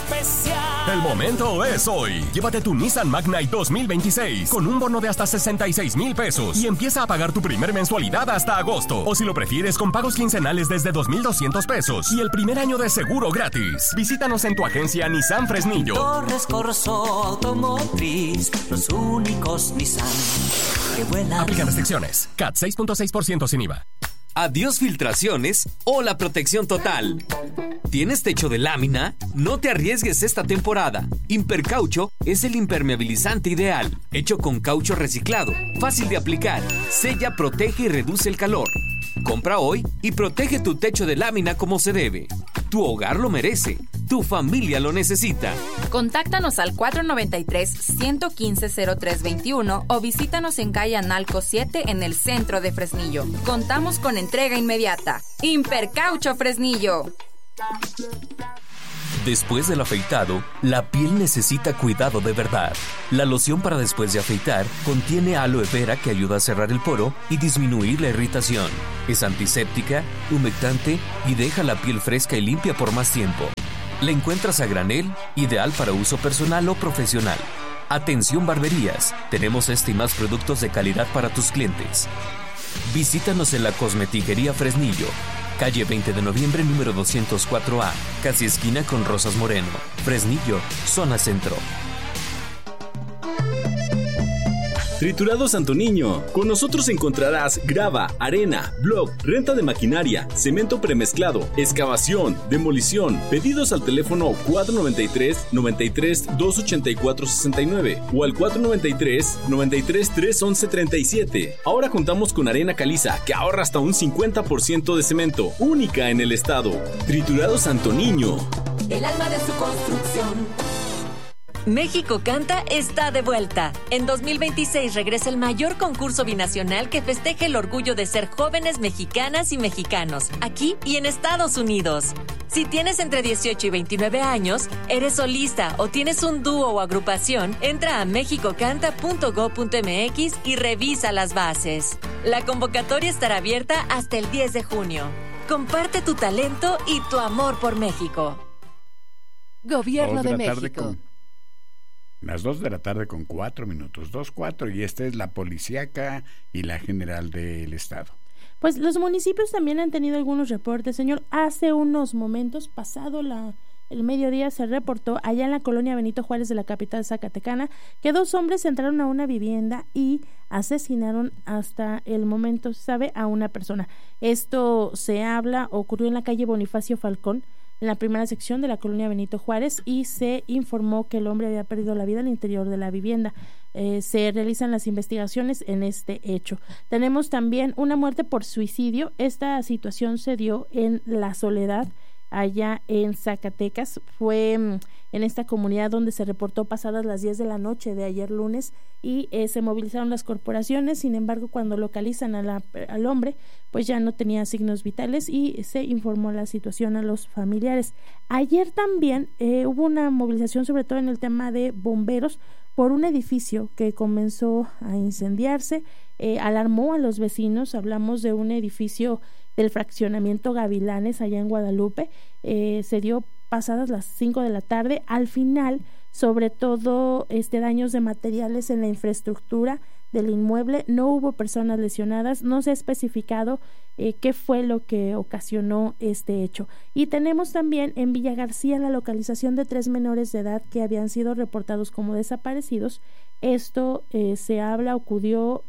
especial. El momento es hoy. Llévate tu Nissan Magnite 2026 con un bono de hasta 66,000 pesos y empieza a pagar tu primer mensualidad hasta agosto. O si lo prefieres, con pagos quincenales desde 2,200 pesos y el primer año de seguro gratis. Visítanos en tu agencia Nissan Fresnillo. Torres Corso Automotriz, los únicos Nissan que vuelan. Aplican restricciones. CAT 6.6% sin IVA. Adiós filtraciones o la protección total. ¿Tienes techo de lámina? No te arriesgues esta temporada. Impercaucho es el impermeabilizante ideal, hecho con caucho reciclado, fácil de aplicar, sella, protege y reduce el calor. Compra hoy y protege tu techo de lámina como se debe. Tu hogar lo merece. Tu familia lo necesita. Contáctanos al 493-115-0321 o visítanos en calle Analco 7 en el centro de Fresnillo. Contamos con entrega inmediata. Impercaucho Fresnillo. Después del afeitado, la piel necesita cuidado de verdad. La loción para después de afeitar contiene aloe vera que ayuda a cerrar el poro y disminuir la irritación. Es antiséptica, humectante y deja la piel fresca y limpia por más tiempo. La encuentras a granel, ideal para uso personal o profesional. Atención barberías, tenemos este y más productos de calidad para tus clientes. Visítanos en la Cosmetiquería Fresnillo, calle 20 de noviembre número 204A, casi esquina con Rosas Moreno, Fresnillo, zona centro. Triturados Santo Niño. Con nosotros encontrarás grava, arena, block, renta de maquinaria, cemento premezclado, excavación, demolición. Pedidos al teléfono 493-93-284-69 o al 493-93-311-37. Ahora contamos con arena caliza que ahorra hasta un 50% de cemento, única en el estado. Triturados Santo Niño. El alma de su construcción. México Canta está de vuelta. En 2026 regresa el mayor concurso binacional que festeja el orgullo de ser jóvenes mexicanas y mexicanos, aquí y en Estados Unidos. Si tienes entre 18 y 29 años, eres solista o tienes un dúo o agrupación, entra a mexicocanta.go.mx y revisa las bases. La convocatoria estará abierta hasta el 10 de junio. Comparte tu talento y tu amor por México. Gobierno de México. Las 2 de la tarde con 4 minutos, 2:04, y esta es la policíaca y la general del estado. Pues los municipios también han tenido algunos reportes, señor. Hace unos momentos, pasado el mediodía, se reportó allá en la colonia Benito Juárez de la capital zacatecana que 2 hombres entraron a una vivienda y asesinaron hasta el momento, se sabe, a una persona. Esto ocurrió en la calle Bonifacio Falcón, en la primera sección de la colonia Benito Juárez, y se informó que el hombre había perdido la vida al interior de la vivienda. Se realizan las investigaciones en este hecho. Tenemos también una muerte por suicidio. Esta situación se dio en La Soledad, allá en Zacatecas. Fue en esta comunidad donde se reportó pasadas las 10 de la noche de ayer lunes y se movilizaron las corporaciones. Sin embargo, cuando localizan al hombre, pues ya no tenía signos vitales y se informó la situación a los familiares. Ayer también hubo una movilización, sobre todo en el tema de bomberos, por un edificio que comenzó a incendiarse. Alarmó a los vecinos. Hablamos de un edificio del fraccionamiento Gavilanes allá en Guadalupe. Se dio pasadas las 5 de la tarde. Al final, sobre todo daños de materiales en la infraestructura del inmueble. No hubo personas lesionadas. No se ha especificado qué fue lo que ocasionó este hecho. Y tenemos también en Villa García la localización de 3 menores de edad que habían sido reportados como desaparecidos. Esto acudió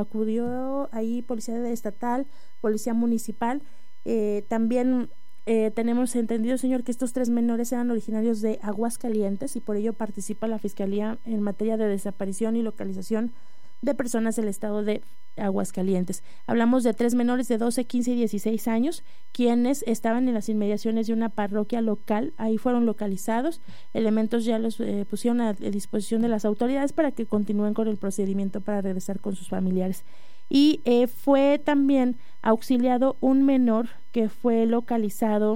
ahí policía estatal, policía municipal. También tenemos entendido, señor, que estos 3 menores eran originarios de Aguascalientes y por ello participa la Fiscalía en materia de desaparición y localización de personas del estado de Aguascalientes. Hablamos de 3 menores de 12, 15 y 16 años, quienes estaban en las inmediaciones de una parroquia local. Ahí fueron localizados. Elementos ya los pusieron a disposición de las autoridades para que continúen con el procedimiento para regresar con sus familiares. Y fue también auxiliado un menor que fue localizado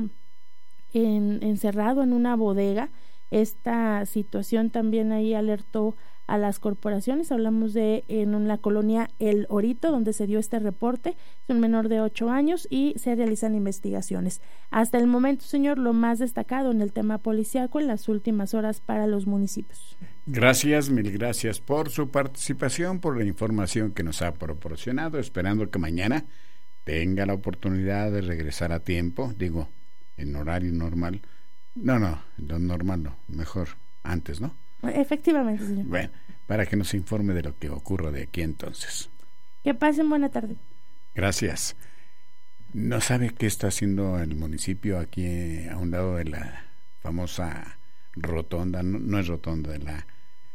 encerrado en una bodega. Esta situación también ahí alertó a las corporaciones. Hablamos de en la colonia El Orito, donde se dio este reporte. Es un menor de 8 años y se realizan investigaciones. Hasta el momento, señor, lo más destacado en el tema policiaco en las últimas horas para los municipios. Gracias, mil gracias por su participación, por la información que nos ha proporcionado, esperando que mañana tenga la oportunidad de regresar a tiempo, digo, en horario normal. No, normal no, mejor antes, ¿no? Efectivamente, señor. Bueno, para que nos informe de lo que ocurra de aquí entonces. Que pasen buena tarde. Gracias. ¿No sabe qué está haciendo el municipio aquí a un lado de la famosa rotonda? No es rotonda, de la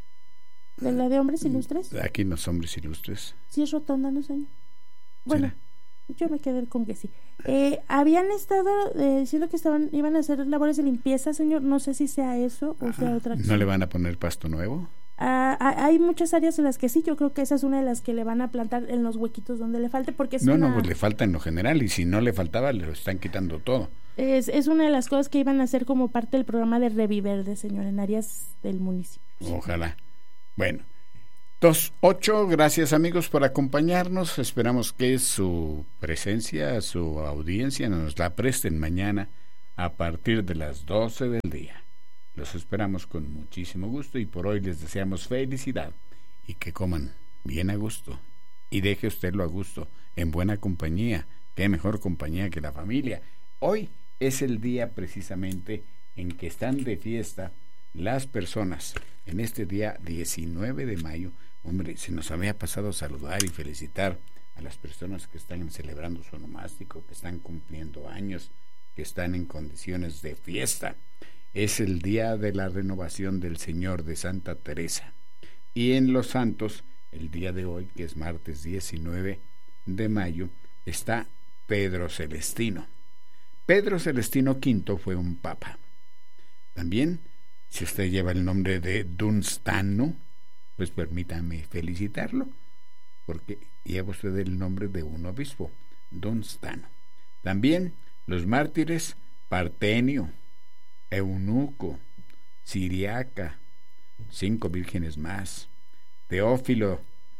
de hombres ilustres. Aquí los hombres ilustres. Sí es rotonda, ¿no, señor? Bueno, ¿será? Yo me quedé con que sí. Habían estado diciendo que iban a hacer labores de limpieza, señor. No sé si sea eso o sea otra cosa. ¿No le van a poner pasto nuevo? Hay muchas áreas en las que sí. Yo creo que esa es una de las que le van a plantar en los huequitos donde le falte, porque es No, pues le falta en lo general, y si no le faltaba, le lo están quitando todo. Es una de las cosas que iban a hacer como parte del programa de Reviverde, señor, en áreas del municipio. Ojalá. Bueno, 2:08, gracias amigos por acompañarnos. Esperamos que su presencia, su audiencia nos la presten mañana a partir de las 12 del día. Los esperamos con muchísimo gusto y por hoy les deseamos felicidad y que coman bien a gusto y deje usted lo a gusto en buena compañía. Qué mejor compañía que la familia. Hoy es el día precisamente en que están de fiesta las personas. En este día 19 de mayo, hombre, se nos había pasado a saludar y felicitar a las personas que están celebrando su onomástico, que están cumpliendo años, que están en condiciones de fiesta. Es el día de la renovación del Señor de Santa Teresa. Y en Los Santos, el día de hoy, que es martes 19 de mayo, está Pedro Celestino. Pedro Celestino V fue un papa. También, si usted lleva el nombre de Dunstano, pues permítame felicitarlo, porque lleva usted el nombre de un obispo, Dunstano. También los mártires Partenio, Eunuco, Siriaca, 5 vírgenes más. Teófilo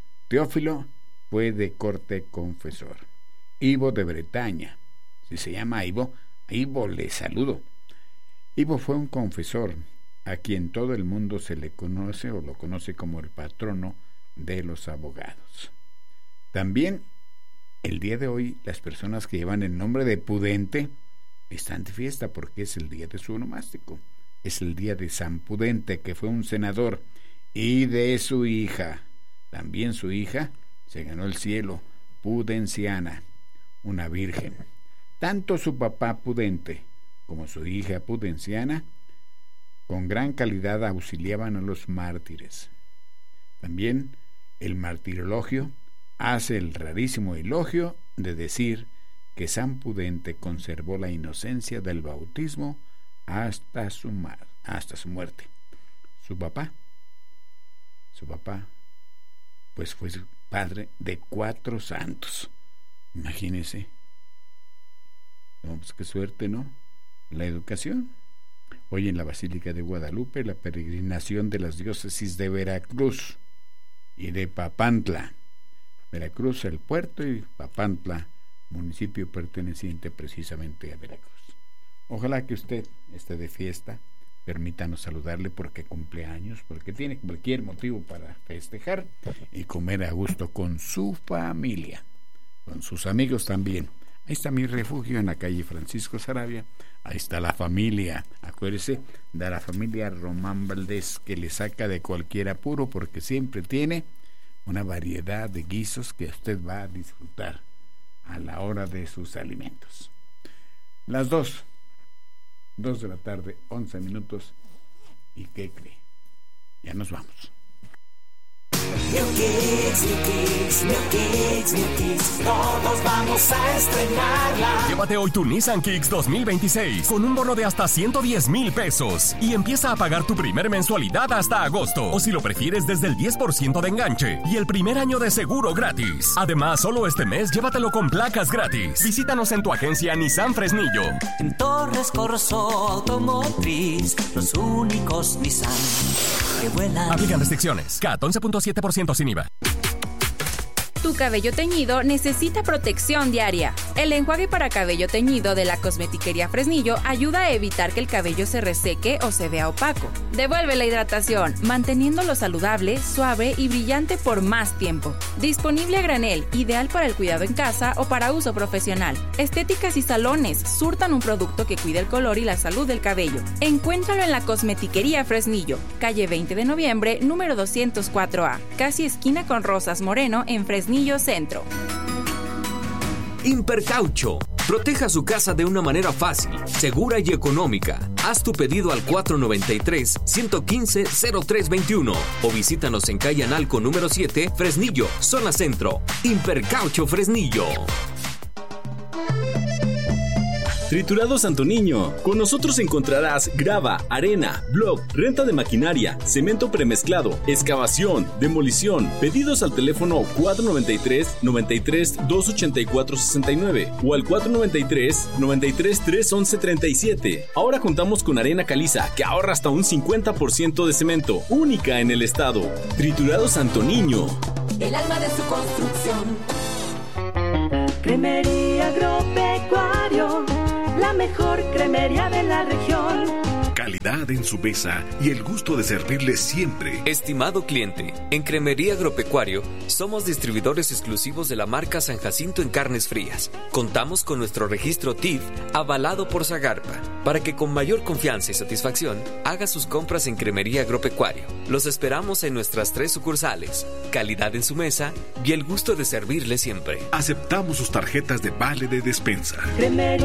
fue de corte confesor. Ivo de Bretaña, si se llama Ivo le saludo. Ivo fue un confesor a quien todo el mundo se le conoce o lo conoce como el patrono de los abogados. También el día de hoy las personas que llevan el nombre de Pudente están de fiesta porque es el día de su onomástico. Es el día de San Pudente, que fue un senador, y de su hija. También su hija se ganó el cielo, Pudenciana, una virgen. Tanto su papá Pudente como su hija Pudenciana con gran calidad auxiliaban a los mártires. También el martirologio hace el rarísimo elogio de decir que San Pudente conservó la inocencia del bautismo hasta su muerte. Su papá, pues fue padre de 4 santos. Imagínese. No, pues qué suerte, ¿no? La educación. Hoy en la Basílica de Guadalupe, la peregrinación de las diócesis de Veracruz y de Papantla. Veracruz, el puerto, y Papantla, municipio perteneciente precisamente a Veracruz. Ojalá que usted esté de fiesta. Permítanos saludarle porque cumple años, porque tiene cualquier motivo para festejar y comer a gusto con su familia, con sus amigos también. Ahí está mi refugio en la calle Francisco Saravia. Ahí está la familia. Acuérdese de la familia Román Valdés, que le saca de cualquier apuro porque siempre tiene una variedad de guisos que usted va a disfrutar a la hora de sus alimentos. Las 2 de la tarde, 11 minutos. ¿Y qué cree? Ya nos vamos. New Kicks, todos vamos a estrenarla. Llévate hoy tu Nissan Kicks 2026 con un bono de hasta 110,000 pesos y empieza a pagar tu primer mensualidad hasta agosto, o si lo prefieres desde el 10% de enganche y el primer año de seguro gratis. Además, solo este mes llévatelo con placas gratis. Visítanos en tu agencia Nissan Fresnillo. En Torres Corso Automotriz, los únicos Nissan que vuelan. Aplican restricciones. CAT 11.7% sin IVA. Tu cabello teñido necesita protección diaria. El enjuague para cabello teñido de la Cosmetiquería Fresnillo ayuda a evitar que el cabello se reseque o se vea opaco. Devuelve la hidratación, manteniéndolo saludable, suave y brillante por más tiempo. Disponible a granel, ideal para el cuidado en casa o para uso profesional. Estéticas y salones surtan un producto que cuide el color y la salud del cabello. Encuéntralo en la Cosmetiquería Fresnillo, calle 20 de noviembre, número 204A, casi esquina con Rosas Moreno en Fresnillo Centro. Impercaucho. Proteja su casa de una manera fácil, segura y económica. Haz tu pedido al 493-115-0321 o visítanos en calle Analco número 7, Fresnillo, zona centro. Impercaucho Fresnillo. Triturados Santo Niño. Con nosotros encontrarás grava, arena, block, renta de maquinaria, cemento premezclado, excavación, demolición. Pedidos al teléfono 493-93-284-69 o al 493-93-311-37. Ahora contamos con arena caliza que ahorra hasta un 50% de cemento, única en el estado. Triturados Santo Niño. El alma de su construcción. Cremería Agropecuario, la mejor cremería de la región. Calidad en su mesa y el gusto de servirle siempre. Estimado cliente, en Cremería Agropecuario somos distribuidores exclusivos de la marca San Jacinto en carnes frías. Contamos con nuestro registro TIF avalado por Zagarpa para que con mayor confianza y satisfacción haga sus compras en Cremería Agropecuario. Los esperamos en nuestras 3 sucursales. Calidad en su mesa y el gusto de servirle siempre. Aceptamos sus tarjetas de vale de despensa. Cremería